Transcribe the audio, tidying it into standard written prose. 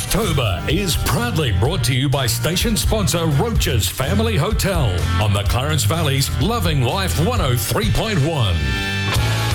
Trashtober is proudly brought to you by station sponsor Roach's Family Hotel on the Clarence Valley's Loving Life 103.1.